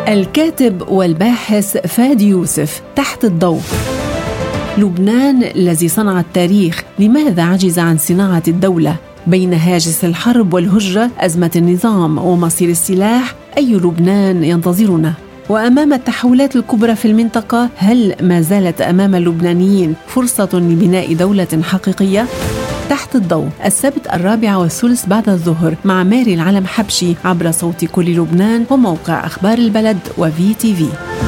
الكاتب والباحث فادي يوسف تحت الضوء. لبنان الذي صنع التاريخ لماذا عجز عن صناعة الدولة؟ بين هاجس الحرب والهجرة، أزمة النظام ومصير السلاح، أي لبنان ينتظرنا؟ وأمام التحولات الكبرى في المنطقة، هل ما زالت أمام اللبنانيين فرصة لبناء دولة حقيقية؟ تحت الضوء السبت 4:30 بعد الظهر مع ماري العلم حبشي عبر صوت كل لبنان وموقع أخبار البلد وفي تي في.